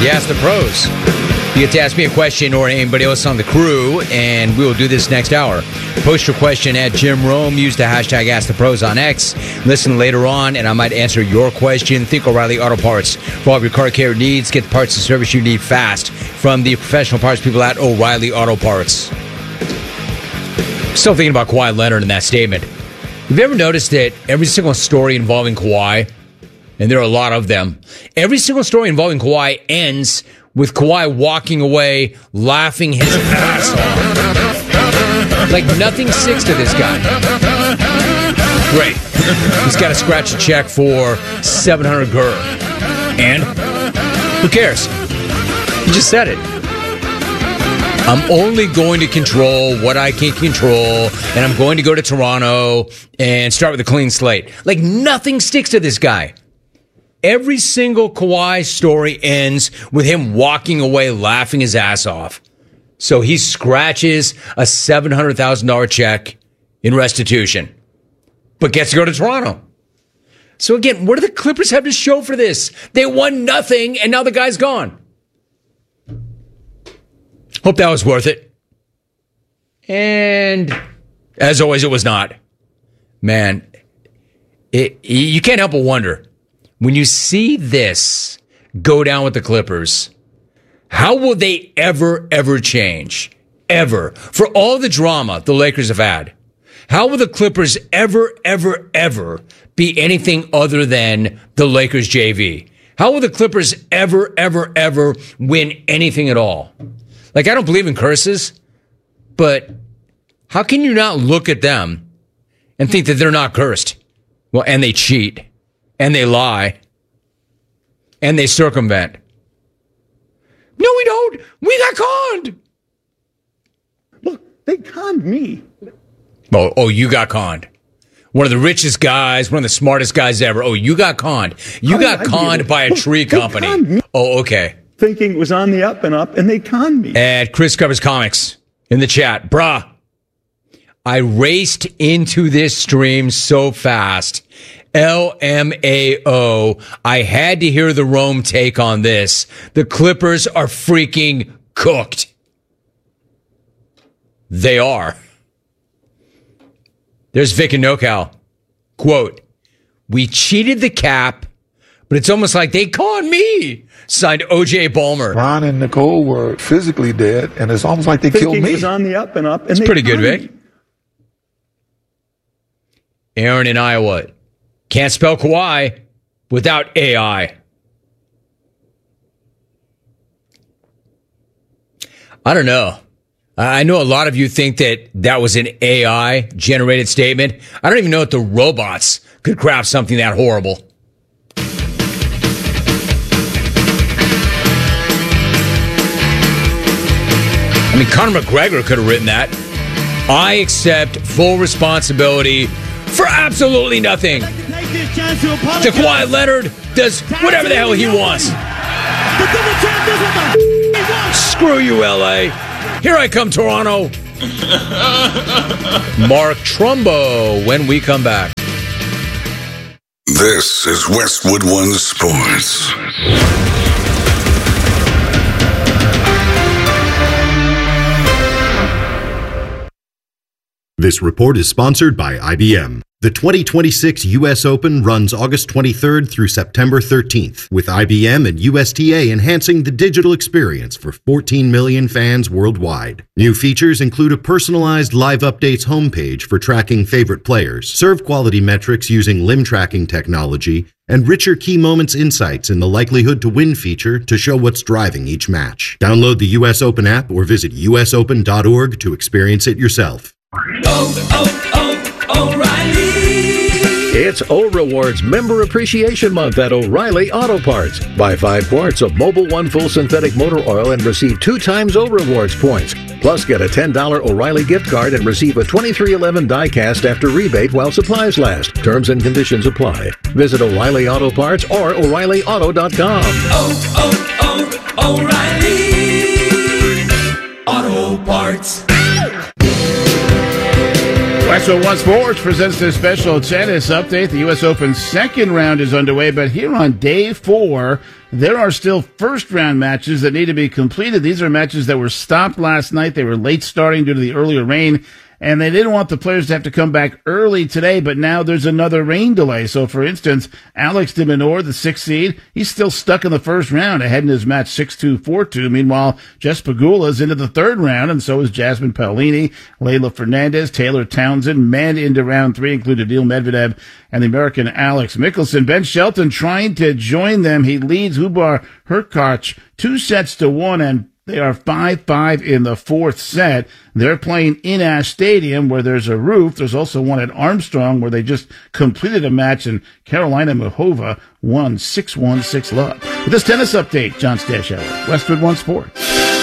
Ask the Pros. You get to ask me a question or anybody else on the crew, and we will do this next hour. Post your question at Jim Rome. Use the hashtag Ask the Pros on X. Listen later on, and I might answer your question. Think O'Reilly Auto Parts. For all of your car care needs, get the parts and service you need fast from the professional parts people at O'Reilly Auto Parts. Still thinking about Kawhi Leonard in that statement. Have you ever noticed that every single story involving Kawhi, and there are a lot of them, every single story involving Kawhi ends with Kawhi walking away, laughing his ass off. Like nothing sticks to this guy. Great. He's got to scratch a check for 700 gur. And who cares? He just said it. I'm only going to control what I can control, and I'm going to go to Toronto and start with a clean slate. Like nothing sticks to this guy. Every single Kawhi story ends with him walking away, laughing his ass off. So he scratches a $700,000 check in restitution, but gets to go to Toronto. So again, what do the Clippers have to show for this? They won nothing, and now the guy's gone. Hope that was worth it. And as always, it was not. Man, you can't help but wonder. When you see this go down with the Clippers, how will they ever change? Ever. For all the drama the Lakers have had, how will the Clippers ever be anything other than the Lakers JV? How will the Clippers ever win anything at all? Like, I don't believe in curses, but how can you not look at them and think that they're not cursed? Well, and they cheat. And they lie. And they circumvent. No, we don't. We got conned. Look, they conned me. Oh, you got conned. One of the richest guys, one of the smartest guys ever. Oh, you got conned. You got conned by a tree company. Oh, okay. Thinking it was on the up and up, and they conned me. At Chris Covers Comics in the chat. Bruh, I raced into this stream so fast. LMAO. I had to hear the Rome take on this. The Clippers are freaking cooked. They are. There's Vic and NoCal. Quote, we cheated the cap, but it's almost like they conned me. Signed OJ Ballmer. Ron and Nicole were physically dead, and it's almost like they killed me. Thinking it was on the up and up. And it's pretty good, Vic. Aaron in Iowa. Can't spell Kawhi without AI. I don't know. I know a lot of you think that was an AI-generated statement. I don't even know if the robots could craft something that horrible. I mean, Conor McGregor could have written that. I accept full responsibility for absolutely nothing. The Kawhi Leonard does whatever the hell he wants. Screw you, LA. Here I come, Toronto. Mark Trumbo when we come back. This is Westwood One Sports. This report is sponsored by IBM. The 2026 U.S. Open runs August 23rd through September 13th, with IBM and USTA enhancing the digital experience for 14 million fans worldwide. New features include a personalized live updates homepage for tracking favorite players, serve quality metrics using limb tracking technology, and richer key moments insights in the likelihood to win feature to show what's driving each match. Download the U.S. Open app or visit usopen.org to experience it yourself. O'Reilly. It's O-Rewards Member Appreciation Month at O'Reilly Auto Parts. Buy 5 quarts of Mobil 1 Full Synthetic Motor Oil and receive 2 times O-Rewards points. Plus, get a $10 O'Reilly gift card and receive a 2311 die-cast after rebate while supplies last. Terms and conditions apply. Visit O'Reilly Auto Parts or O'ReillyAuto.com. O'Reilly Auto Parts. Westwood One Sports presents this special tennis update. The U.S. Open second round is underway, but here on day 4, there are still first-round matches that need to be completed. These are matches that were stopped last night. They were late starting due to the earlier rain, and they didn't want the players to have to come back early today, but now there's another rain delay. So, for instance, Alex de Minaur, the 6th seed, he's still stuck in the first round, ahead in his match 6-2, 4-2. Meanwhile, Jess Pegula's into the third round, and so is Jasmine Paolini, Leylah Fernandez, Taylor Townsend. Men into round 3 include Daniil Medvedev and the American Alex Mickelson. Ben Shelton trying to join them. He leads Hubert Hurkacz 2-1, and they are 5-5 in the fourth set. They're playing in Ash Stadium where there's a roof. There's also one at Armstrong where they just completed a match, and Carolina Muchova won 6-1, 6-love. With this tennis update, John Stashower, Westwood One Sports.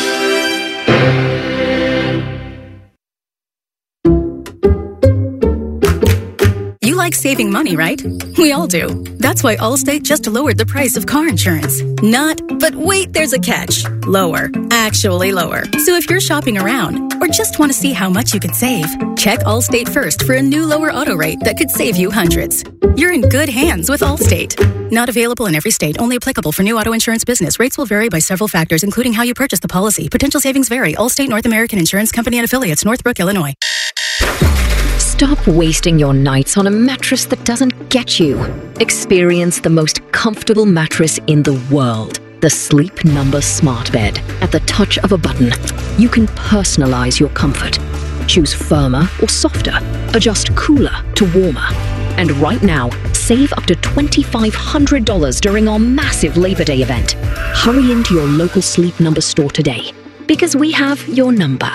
You like saving money, right? We all do. That's why Allstate just lowered the price of car insurance. Not, but wait, there's a catch. Lower. Actually lower. So if you're shopping around or just want to see how much you could save, check Allstate first for a new lower auto rate that could save you hundreds. You're in good hands with Allstate. Not available in every state. Only applicable for new auto insurance business. Rates will vary by several factors, including how you purchase the policy. Potential savings vary. Allstate North American Insurance Company and Affiliates, Northbrook, Illinois. Stop wasting your nights on a mattress that doesn't get you. Experience the most comfortable mattress in the world. The Sleep Number Smart Bed. At the touch of a button, you can personalize your comfort. Choose firmer or softer. Adjust cooler to warmer. And right now, save up to $2,500 during our massive Labor Day event. Hurry into your local Sleep Number store today, because we have your number.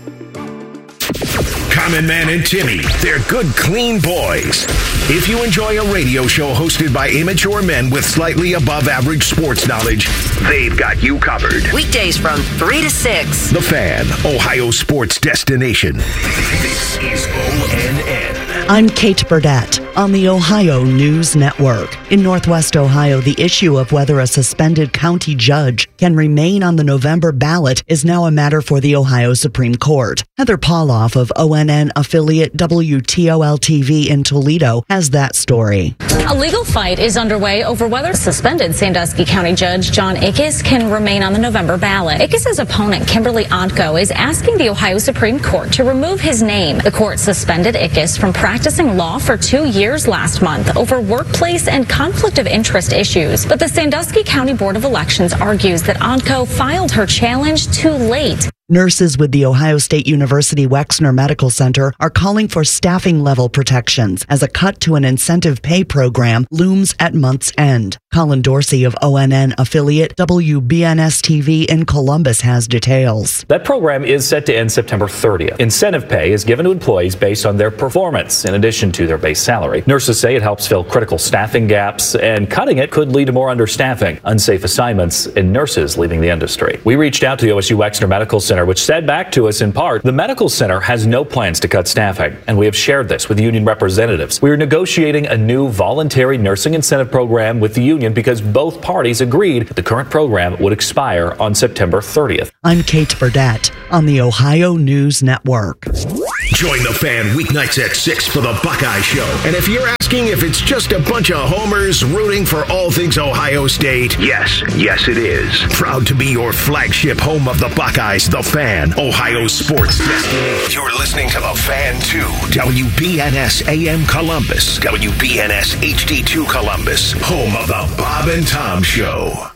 Common Man and Timmy, they're good, clean boys. If you enjoy a radio show hosted by immature men with slightly above average sports knowledge, they've got you covered. Weekdays from 3 to 6. The Fan, Ohio sports destination. This is ONN. I'm Kate Burdett on the Ohio News Network. In Northwest Ohio, the issue of whether a suspended county judge can remain on the November ballot is now a matter for the Ohio Supreme Court. Heather Pauloff of ONN affiliate WTOL-TV in Toledo has that story. A legal fight is underway over whether suspended Sandusky County Judge John Ickes can remain on the November ballot. Ickes' opponent, Kimberly Ontko, is asking the Ohio Supreme Court to remove his name. The court suspended Ickes from practicing law for 2 years last month over workplace and conflict of interest issues. But the Sandusky County Board of Elections argues that Ontko filed her challenge too late. Nurses with the Ohio State University Wexner Medical Center are calling for staffing level protections as a cut to an incentive pay program looms at month's end. Colin Dorsey of ONN affiliate WBNS-TV in Columbus has details. That program is set to end September 30th. Incentive pay is given to employees based on their performance, in addition to their base salary. Nurses say it helps fill critical staffing gaps, and cutting it could lead to more understaffing, unsafe assignments, and nurses leaving the industry. We reached out to the OSU Wexner Medical Center, which said back to us in part, the medical center has no plans to cut staffing, and we have shared this with union representatives. We are negotiating a new voluntary nursing incentive program with the union because both parties agreed the current program would expire on September 30th. I'm Kate Burdett on the Ohio News Network. Join the Fan weeknights at 6 for the Buckeye Show. And if you're asking if it's just a bunch of homers rooting for all things Ohio State, yes, it is. Proud to be your flagship home of the Buckeyes, the Fan, Ohio sports destination. You're listening to the Fan 2, WBNS AM Columbus, WBNS HD2 Columbus, home of the Bob and Tom Show.